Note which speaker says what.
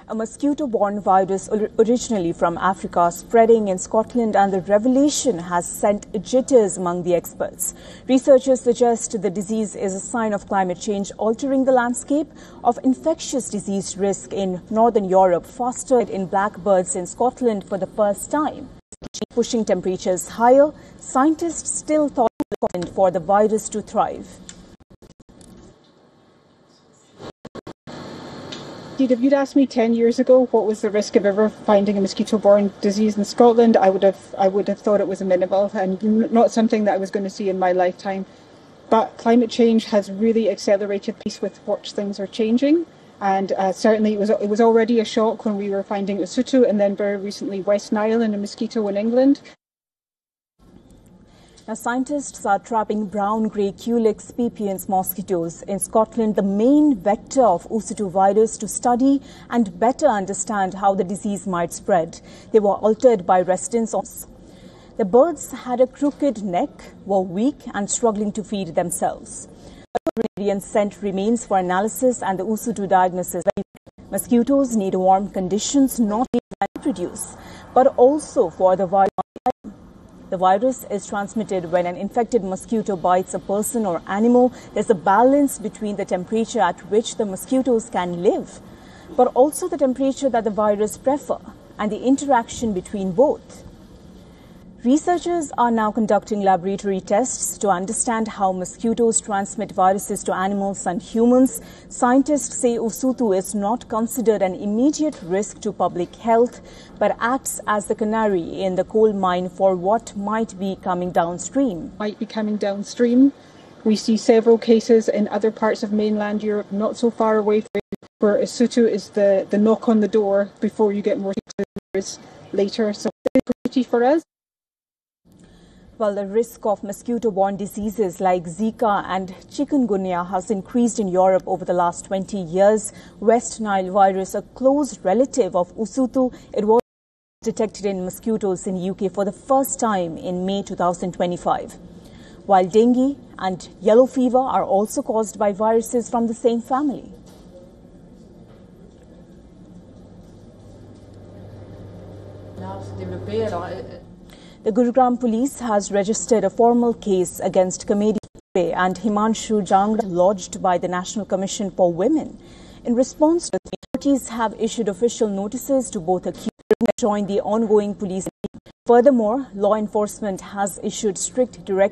Speaker 1: A mosquito-borne virus originally from Africa spreading in Scotland, and the revelation has sent jitters among the experts. Researchers suggest the disease is a sign of climate change altering the landscape of infectious disease risk in Northern Europe, faster in blackbirds in Scotland for the first time. Pushing temperatures higher, scientists still thought for the virus to thrive.
Speaker 2: If you'd asked me 10 years ago what was the risk of ever finding a mosquito-borne disease in Scotland, I would have thought it was minimal and not something that I was going to see in my lifetime. But climate change has really accelerated pace with which things are changing, and certainly it was already a shock when we were finding Usutu, and then very recently West Nile and a mosquito in England.
Speaker 1: Now, scientists are trapping brown-grey Culex pipiens mosquitoes in Scotland, the main vector of Usutu virus, to study and better understand how the disease might spread. They were altered by residents. The birds had a crooked neck, were weak and struggling to feed themselves. The scent remains for analysis and the Usutu diagnosis. Mosquitoes need warm conditions not only to produce, but also for the virus. The virus is transmitted when an infected mosquito bites a person or animal. There's a balance between the temperature at which the mosquitoes can live, but also the temperature that the virus prefer and the interaction between both. Researchers are now conducting laboratory tests to understand how mosquitoes transmit viruses to animals and humans. Scientists say Usutu is not considered an immediate risk to public health, but acts as the canary in the coal mine for what might be coming downstream.
Speaker 2: We see several cases in other parts of mainland Europe, not so far away from where Usutu is the knock on the door before you get more cases later. So it's pretty for us.
Speaker 1: Well, the risk of mosquito-borne diseases like Zika and chikungunya has increased in Europe over the last 20 years. West Nile virus, a close relative of Usutu, it was detected in mosquitoes in UK for the first time in May 2025. While dengue and yellow fever are also caused by viruses from the same family. The Gurugram police has registered a formal case against Kamedi and Himanshu Jangra lodged by the National Commission for Women. In response, the authorities have issued official notices to both accused to join the ongoing police. Furthermore, law enforcement has issued strict directives